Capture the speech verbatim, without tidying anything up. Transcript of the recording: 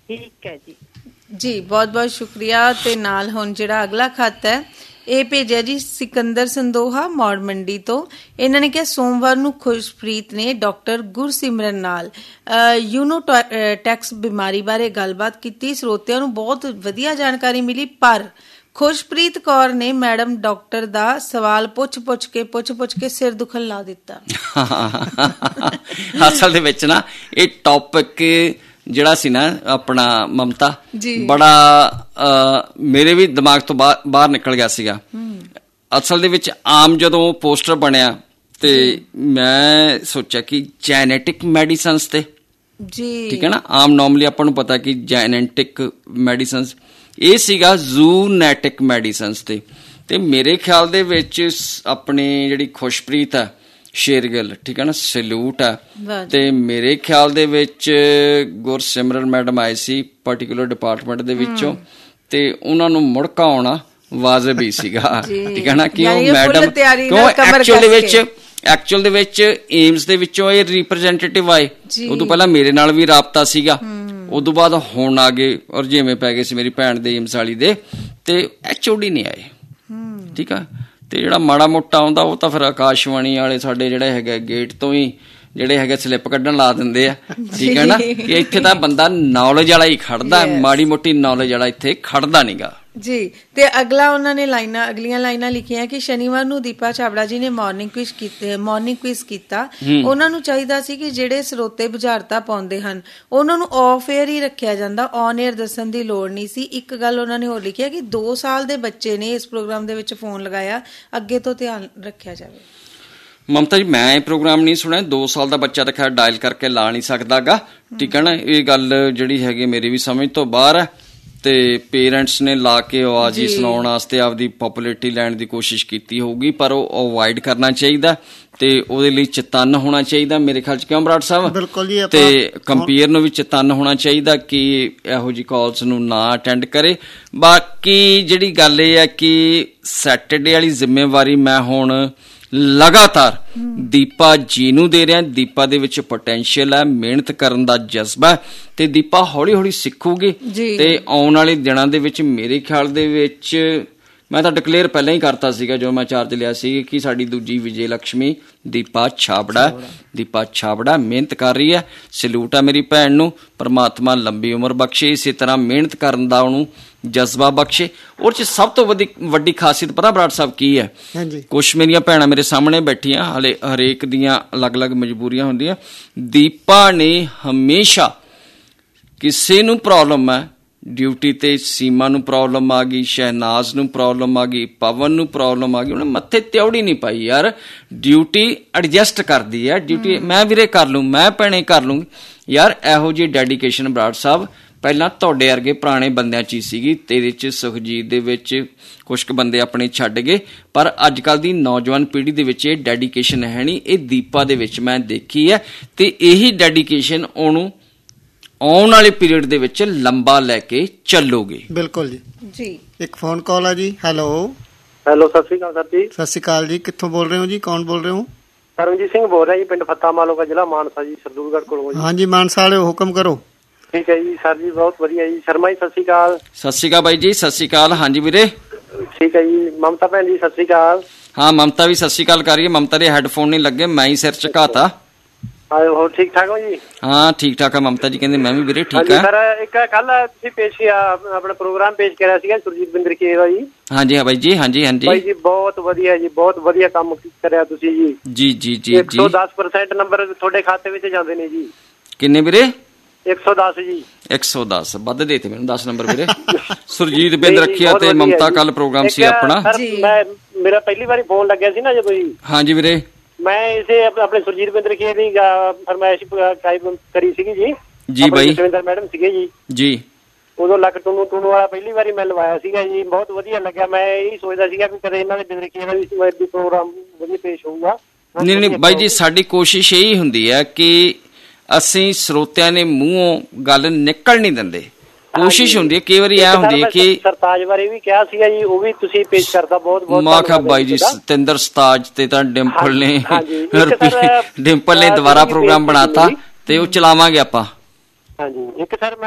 ਠੀਕ ਹੈ ਜੀ ਜੀ ਬਹੁਤ ਬਹੁਤ ਸ਼ੁਕਰੀਆ। ਤੇ ਨਾਲ ਹੁਣ ਜਿਹੜਾ ਅਗਲਾ ਖੱਤ ਹੈ ਇਹ ਭੇਜਿਆ ਜੀ ਸਿਕੰਦਰ ਸੰਦੋਹਾ ਮੌੜ ਮੰਡੀ ਤੋਂ। ਇਹਨਾਂ ਨੇ ਕਿਹਾ ਸੋਮਵਾਰ ਨੂੰ ਖੁਸ਼ਪ੍ਰੀਤ ਨੇ ਡਾਕਟਰ ਗੁਰਸਿਮਰਨ ਨਾਲ ਯੂਨੋਟੈਕਸ ਬਿਮਾਰੀ ਬਾਰੇ ਗੱਲਬਾਤ ਕੀਤੀ। ਸਰੋਤਿਆਂ ਨੂੰ ਬਹੁਤ ਵਧੀਆ ਜਾਣਕਾਰੀ ਮਿਲੀ, ਪਰ ਖੁਸ਼ਪ੍ਰੀਤ ਕੌਰ ਨੇ ਮੈਡਮ ਡਾਕਟਰ ਦਾ ਸਵਾਲ ਪੁੱਛ ਪੁੱਛ ਕੇ ਪੁੱਛ ਪੁੱਛ ਕੇ ਸਿਰ ਦੁਖਣ ਲਾ ਦਿੱਤਾ। ਅਸਲ ਦੇ ਵਿੱਚ ਨਾ ਇਹ ਟੌਪਿਕ ਜਿਹੜਾ ਸੀ ਨਾ ਆਪਣਾ ਮਮਤਾ ਬੜਾ ਮੇਰੇ ਵੀ ਦਿਮਾਗ ਤੋਂ ਬਾਹਰ ਨਿਕਲ ਗਿਆ ਸੀਗਾ। ਅਸਲ ਦੇ ਵਿੱਚ ਆਮ ਜਦੋਂ ਪੋਸਟਰ ਬਣਿਆ ਤੇ ਮੈਂ ਸੋਚਿਆ ਕਿ ਜੈਨੇਟਿਕ ਮੈਡੀਸਨਸ ਤੇ ਜੀ ਠੀਕ ਹੈ ਨਾ, ਆਮ ਨੋਰਮਲੀ ਆਪਾਂ ਨੂੰ ਪਤਾ ਕਿ ਜੈਨੇਟਿਕ ਮੈਡੀਸਨਸ, ਇਹ ਸੀਗਾ ਜ਼ੂਨੈਟਿਕ ਮੈਡੀਸਨਸ ਤੇ। ਤੇ ਮੇਰੇ ਖਿਆਲ ਦੇ ਵਿੱਚ ਆਪਣੀ ਜਿਹੜੀ ਖੁਸ਼ਪ੍ਰੀਤ ਹੈ ਸ਼ੇਰਗਿੱਲ, ਠੀਕ ਹੈ ਨਾ, ਸਲੂਟ ਹੈ। ਤੇ ਮੇਰੇ ਖਿਆਲ ਦੇ ਵਿੱਚ ਗੁਰਸਿਮਰਨ ਮੈਡਮ ਆਏ ਸੀ ਪਰਟੀਕੂਲਰ ਡਿਪਾਰਟਮੈਂਟ ਦੇ ਵਿੱਚੋਂ, ਤੇ ਉਹਨਾਂ ਨੂੰ ਮੁੜਕਾ ਆਉਣਾ ਵਾਜਬ ਹੀ ਸੀਗਾ, ਠੀਕ ਹੈ ਨਾ, ਕਿ ਉਹ ਮੈਡਮ ਕਿਉਂ ਐਕਚੁਅਲ ਦੇ ਵਿੱਚ ਐਕਚੁਅਲ ਦੇ ਵਿੱਚ ਏਮਸ ਦੇ ਵਿੱਚੋਂ ਇਹ ਰਿਪਰੈਜ਼ੈਂਟੇਟਿਵ ਆਏ। ਉਦੋਂ ਪਹਿਲਾਂ ਮੇਰੇ ਨਾਲ ਵੀ ਰਾਬਤਾ ਸੀਗਾ, ਉਦੋਂ ਬਾਅਦ ਹੁਣ ਆ ਗਏ ਔਰ ਜਿਵੇਂ ਪੈ ਗਏ ਸੀ ਮੇਰੀ ਭੈਣ ਦੇ ਏਮਸ ਵਾਲੀ ਦੇ, ਤੇ ਐਚ ਓ ਡੀ ਨਹੀਂ ਆਏ, ਠੀਕ ਆ। ਤੇ ਜਿਹੜਾ ਮਾੜਾ ਮੋਟਾ ਆਉਂਦਾ ਉਹ ਤਾਂ ਫਿਰ ਆਕਾਸ਼ਵਾਣੀ ਵਾਲੇ ਸਾਡੇ ਜਿਹੜੇ ਹੈਗੇ ਗੇਟ ਤੋਂ ਹੀ ਜਿਹੜੇ ਹੈਗੇ ਸਲਿੱਪ ਕੱਢਣ ਲਾ ਦਿੰਦੇ ਆ, ਠੀਕ ਹੈ ਨਾ, ਕਿ ਇੱਥੇ ਤਾਂ ਬੰਦਾ ਨੌਲੇਜ ਵਾਲਾ ਹੀ ਖੜਦਾ, ਮਾੜੀ ਮੋਟੀ ਨੌਲੇਜ ਵਾਲਾ ਇੱਥੇ ਖੜਦਾ ਨੀ ਗਾ ਜੀ। ਤੇ ਅਗਲਾ ਉਹਨਾਂ ਨੇ ਲਾਈਨਾਂ ਅਗਲੀਆਂ ਲਾਈਨਾਂ ਲਿਖੀਆਂ ਕਿ ਸ਼ਨੀਵਾਰ ਨੂੰ ਦੀਪਾ ਛਾਬੜਾ ਜੀ ਨੇ ਮਾਰਨਿੰਗ ਕੁਇਜ਼ ਕੀਤੇ ਮਾਰਨਿੰਗ ਕੁਇਜ਼ ਕੀਤਾ। ਉਹਨਾਂ ਨੂੰ ਚਾਹੀਦਾ ਸੀ ਕਿ ਜਿਹੜੇ ਸਰੋਤੇ ਬੁਝਾਰਤਾਂ ਪਾਉਂਦੇ ਹਨ ਉਹਨਾਂ ਨੂੰ ਆਫ ਏਅਰ ਹੀ ਰੱਖਿਆ ਜਾਂਦਾ, ਔਨ ਏਅਰ ਦੱਸਣ ਦੀ ਲੋੜ ਨਹੀਂ ਸੀ। ਇੱਕ ਗੱਲ ਉਹਨਾਂ ਨੇ ਹੋਰ ਲਿਖਿਆ ਕਿ ਦੋ ਸਾਲ ਦੇ ਬੱਚੇ ਨੇ ਇਸ ਪ੍ਰੋਗਰਾਮ ਦੇ ਵਿੱਚ ਫੋਨ ਲਗਾਇਆ, ਅੱਗੇ ਤੋਂ ਧਿਆਨ ਰੱਖਿਆ ਜਾਵੇ। ਮਮਤਾ ਜੀ ਮੈਂ ਇਹ ਪ੍ਰੋਗਰਾਮ ਨਹੀਂ ਸੁਣਿਆ, ਦੋ ਸਾਲ ਦਾ ਬੱਚਾ ਤਾਂ ਖੈਰ ਡਾਇਲ ਕਰਕੇ ਲਾ ਨਹੀਂ ਸਕਦਾ ਗਾ, ਠੀਕ ਹੈ ਨਾ, ਇਹ ਗੱਲ ਜਿਹੜੀ ਹੈਗੀ ਮੇਰੀ ਵੀ ਸਮਝ ਤੋਂ ਬਾਹਰ ਹੈ। ਤੇ ਪੇਰੈਂਟਸ ਨੇ ਲਾ ਕੇ ਆਵਾਜ਼ ਹੀ ਸੁਣਾਉਣ ਵਾਸਤੇ ਆਪਦੀ ਪੋਪੂਲੈਰਿਟੀ ਲੈਣ ਦੀ ਕੋਸ਼ਿਸ਼ ਕੀਤੀ ਹੋਊਗੀ, ਪਰ ਉਹ ਅਵੋਇਡ ਕਰਨਾ ਚਾਹੀਦਾ ਤੇ ਉਹਦੇ ਲਈ ਚੇਤੰਨ ਹੋਣਾ ਚਾਹੀਦਾ ਮੇਰੇ ਖਿਆਲ ਚ, ਕਿਉਂ ਬਰਾੜ ਸਾਹਿਬ? ਬਿਲਕੁਲ ਜੀ। ਤੇ ਕੰਪੇਅਰ ਨੂੰ ਵੀ ਚੇਤੰਨ ਹੋਣਾ ਚਾਹੀਦਾ ਕਿ ਇਹੋ ਜਿਹੀ ਕਾਲਸ ਨੂੰ ਨਾ ਅਟੈਂਡ ਕਰੇ। ਬਾਕੀ ਜਿਹੜੀ ਗੱਲ ਇਹ ਹੈ ਕਿ ਸੈਟਰਡੇ ਵਾਲੀ ਜ਼ਿੰਮੇਵਾਰੀ ਮੈਂ ਹੁਣ ਲਗਾਤਾਰ ਦੀਪਾ ਜੀ ਨੂੰ ਦੇ ਰਿਹਾ। ਦੀਪਾ ਦੇ ਵਿੱਚ ਪੋਟੈਂਸ਼ੀਅਲ ਹੈ, ਮਿਹਨਤ ਕਰਨ ਦਾ ਜਜ਼ਬਾ, ਤੇ ਦੀਪਾ ਹੌਲੀ ਹੌਲੀ ਸਿੱਖੂਗੀ ਤੇ ਆਉਣ ਵਾਲੇ ਦਿਨਾਂ ਦੇ ਵਿੱਚ ਮੇਰੇ ਖਿਆਲ ਦੇ ਵਿੱਚ ਮੈਂ ਤਾਂ ਡਿਕਲੇਅਰ ਪਹਿਲਾਂ ਹੀ ਕਰਤਾ ਸੀਗਾ ਜਦੋਂ ਮੈਂ ਚਾਰਜ ਲਿਆ ਸੀ ਕਿ ਸਾਡੀ ਦੂਜੀ ਵਿਜੇ ਲక్ష్ਮੀ ਦੀਪਾ ਛਾਬੜਾ। ਦੀਪਾ ਛਾਬੜਾ ਮਿਹਨਤ ਕਰ ਰਹੀ ਹੈ, ਸਲੂਟ ਆ ਮੇਰੀ ਭੈਣ ਨੂੰ, ਪਰਮਾਤਮਾ ਲੰਬੀ ਉਮਰ ਬਖਸ਼ੇ, ਇਸੇ ਤਰ੍ਹਾਂ ਮਿਹਨਤ ਕਰਨ ਦਾ ਉਹਨੂੰ ਜਜ਼ਬਾ ਬਖਸ਼ੇ। ਉਹ ਚ ਸਭ ਤੋਂ ਵੱਡੀ ਵੱਡੀ ਖਾਸੀਅਤ ਪਤਾ ਬਰਾੜ ਸਾਹਿਬ ਕੀ ਹੈ? ਕੁਛ ਮੇਰੀਆਂ ਭੈਣਾਂ ਮੇਰੇ ਸਾਹਮਣੇ ਬੈਠੀਆਂ, ਹਾਲੇ ਹਰੇਕ ਦੀਆਂ ਅਲੱਗ ਅਲੱਗ ਮਜਬੂਰੀਆਂ ਹੁੰਦੀਆਂ। ਦੀਪਾ ਨੇ ਹਮੇਸ਼ਾ ਕਿਸੇ ਨੂੰ ਪ੍ਰੋਬਲਮ ਹੈ ਡਿਊਟੀ ਤੇ, ਸੀਮਾ ਨੂੰ ਪ੍ਰੋਬਲਮ ਆ ਗਈ, ਸ਼ਹਿਨਾਜ਼ ਨੂੰ ਪ੍ਰੋਬਲਮ ਆ ਗਈ, ਪਵਨ ਨੂੰ ਪ੍ਰੋਬਲਮ ਆ ਗਈ, ਉਹਨੇ ਮੱਥੇ ਤਿਉੜੀ ਨਹੀਂ ਪਾਈ ਯਾਰ, ਡਿਊਟੀ ਐਡਜਸਟ ਕਰਦੀ ਹੈ, ਡਿਊਟੀ ਮੈਂ ਵੀਰੇ ਕਰ ਲੂੰ, ਮੈਂ ਭੈਣੇ ਕਰ ਲੂੰਗੀ ਯਾਰ। ਇਹੋ ਜਿਹੀ ਡੈਡੀਕੇਸ਼ਨ ਬਰਾੜ ਸਾਹਿਬ ਪਹਿਲਾਂ ਤੁਹਾਡੇ ਵਰਗੇ ਪੁਰਾਣੇ ਬੰਦਿਆਂ 'ਚ ਹੀ ਸੀਗੀ, ਤੇਰੇ 'ਚ ਸੁਖਜੀਤ ਦੇ ਵਿੱਚ ਕੁਛ ਕੁ ਬੰਦੇ ਆਪਣੇ ਛੱਡ ਗਏ, ਪਰ ਅੱਜ ਕੱਲ੍ਹ ਦੀ ਨੌਜਵਾਨ ਪੀੜ੍ਹੀ ਦੇ ਵਿੱਚ ਇਹ ਡੈਡੀਕੇਸ਼ਨ ਹੈ ਨਹੀਂ, ਇਹ ਦੀਪਾ ਦੇ ਵਿੱਚ ਮੈਂ ਦੇਖੀ ਹੈ। ਤੇ ਇਹੀ ਡੈਡੀਕੇਸ਼ਨ ਉਹਨੂੰ ਆਉਣ ਵਾਲੇ ਪੀਰੀਅਡ ਦੇ ਵਿੱਚ ਲੰਬਾ ਲੈ ਕੇ ਚੱਲੋਗੇ। ਬਿਲਕੁਲ ਜੀ ਜੀ। ਇੱਕ ਫੋਨ ਕਾਲ ਆ ਜੀ। ਹੈਲੋ ਹੈਲੋ ਸਤਿ ਸ਼੍ਰੀ ਅਕਾਲ ਸਰ ਜੀ। ਸਤਿ ਸ਼੍ਰੀ ਅਕਾਲ ਜੀ, ਕਿੱਥੋਂ ਬੋਲ ਰਹੇ ਹੋ ਜੀ? ਕੌਣ ਬੋਲ ਰਹੇ ਹੋ? ਸਰਵਜੀਤ ਸਿੰਘ ਬੋਲ ਰਿਹਾ ਜੀ, ਪਿੰਡ ਫੱਤਾ ਮਾਲੋਕਾ, ਜ਼ਿਲ੍ਹਾ ਮਾਨਸਾ ਜੀ, ਸਰਦੂਲਗੜ੍ਹ ਕੋਲੋਂ। ਹਾਂਜੀ ਮਾਨਸਾ ਵਾਲੇ ਹੁਕਮ ਕਰੋ। ਠੀਕ ਹੈ ਜੀ ਸਰ ਜੀ, ਬਹੁਤ ਵਧੀਆ ਜੀ। ਸ਼ਰਮਾ ਜੀ ਸਤਿ ਸ਼੍ਰੀ ਅਕਾਲ। ਸਤਿ ਸ਼੍ਰੀ ਅਕਾਲ ਬਾਈ ਜੀ। ਸਤਿ ਸ਼੍ਰੀ ਅਕਾਲ। ਹਾਂਜੀ ਵੀਰੇ ਠੀਕ ਹੈ ਜੀ। ਮਮਤਾ ਭੈਣ ਜੀ ਸਤਿ ਸ਼੍ਰੀ ਅਕਾਲ। ਹਾਂ ਮਮਤਾ ਵੀ ਸਤਿ ਸ਼੍ਰੀ ਅਕਾਲ ਕਰੀਏ। ਮਮਤਾ ਦੇ ਹੈਡਫੋਨ ਨਹੀਂ ਲੱਗੇ, ਮੈਂ ਹੀ ਸਿਰ ਝੁਕਾਤਾ। ਹੋਰ ਠੀਕ ਠਾਕ ਹੋ ਜੀ? ਹਾਂ ਠੀਕ ਠਾਕ ਆ ਮਮਤਾ ਜੀ ਕਹਿੰਦੇ ਮੈਂ ਵੀ ਵੀਰੇ ਠੀਕ ਆ। ਸਰ ਇੱਕ ਕੱਲ ਤੁਸੀਂ ਪੇਸ਼ ਆਪਣਾ ਪ੍ਰੋਗਰਾਮ ਪੇਸ਼ ਕਰਿਆ ਸੀਗਾ ਸੁਰਜੀਤ ਬਿੰਦਰ ਕੀ ਦਾ ਜੀ। ਹਾਂਜੀ ਹਾਂ ਬਾਈ ਜੀ। ਹਾਂਜੀ ਹਾਂਜੀ ਬਾਈ ਜੀ ਬਹੁਤ ਵਧੀਆ ਜੀ, ਬਹੁਤ ਵਧੀਆ ਕੰਮ ਕਰਿਆ ਤੁਸੀਂ ਜੀ। ਜੀ ਜੀ ਜੀ ਇੱਕ ਸੌ ਦਸ ਪਰਸੈਂਟ ਨੰਬਰ ਤੁਹਾਡੇ ਖਾਤੇ ਵਿੱਚ ਜਾਂਦੇ ਨੇ ਜੀ। ਕਿੰਨੇ ਵੀਰੇ? ਇੱਕ ਸੌ ਦਸ ਜੀ। ਇੱਕ ਸੌ ਦਸ ਵੱਧ ਦੇ ਤੇ ਮੈਨੂੰ ਦਸ ਨੰਬਰ ਵੀਰੇ। ਸੁਰਜੀਤ ਬਿੰਦਰ ਰੱਖਿਆ ਤੇ ਮਮਤਾ ਕੱਲ ਪ੍ਰੋਗਰਾਮ ਸੀ ਆਪਣਾ। ਮੈਂ ਮੇਰਾ ਪਹਿਲੀ ਵਾਰੀ ਫੋਨ ਲੱਗਿਆ ਸੀ ਨਾ ਜਦੋਂ ਜੀ। ਹਾਂਜੀ ਵੀਰੇ ਮੈਂ ਇਸੇ ਆਪਣੇ ਸੁਰਜੀਤ ਬਿੰਦਰ ਕੀ ਦੀ ਫਰਮਾਇਸ਼ ਕਰੀ ਸੀਗੀ ਜੀ। ਜੀ ਬਾਈ ਸੁਰਿੰਦਰ ਮੈਡਮ ਸੀਗੇ ਜੀ। ਜੀ ਉਦੋਂ ਲੱਕ ਟੂਨੂ ਟੂਨੂ ਵਾਲਾ ਪਹਿਲੀ ਵਾਰੀ ਮੈਂ ਲਵਾਇਆ ਸੀਗਾ ਜੀ, ਬਹੁਤ ਵਧੀਆ ਲੱਗਿਆ। ਮੈਂ ਇਹ ਸੋਚਦਾ ਸੀਗਾ ਵੀ ਕਦੇ ਇਹਨਾਂ ਦੇ ਬਿੰਦਰ ਕੀ ਦਾ ਵੀ ਪ੍ਰੋਗਰਾਮ ਵਧੀਆ ਪੇਸ਼ ਹੋਊਗਾ। ਨਹੀਂ ਨਹੀਂ ਬਾਈ ਜੀ, ਸਾਡੀ ਕੋਸ਼ਿਸ਼ ਇਹੀ ਹੁੰਦੀ ਹੈ ਕਿ ਅਸੀਂ ਸਰੋਤਿਆਂ ਨੇ ਮੂੰਹੋਂ ਗੱਲ ਨਿਕਲ ਨਹੀਂ ਦਿੰਦੇ। ਕੋਸ਼ਿਸ਼ ਹੁੰਦੀ ਹੈ, ਕਈ ਵਾਰੀ ਇਹ ਹੁੰਦੀ ਹੈ ਕਿ ਸਰਤਾਜ ਬਾਰੇ ਵੀ ਕਿਹਾ ਸੀਗਾ ਜੀ, ਉਹ ਵੀ ਤੁਸੀਂ ਪੇਸ਼ ਕਰਦਾ ਬਹੁਤ ਬਹੁਤ। ਮੈਂ ਕਿਹਾ ਬਾਈ ਜੀ ਸਤਿੰਦਰ ਸਰਤਾਜ ਤੇ ਤਾਂ ਡਿੰਪਲ ਨੇ ਡਿੰਪਲ ਨੇ ਦੁਬਾਰਾ ਪ੍ਰੋਗਰਾਮ ਬਣਾਤਾ ਤੇ ਉਹ ਚਲਾਵਾਂਗੇ ਆਪਾਂ। ਹਾਂਜੀ ਇੱਕ ਸਰ ਮੈਂ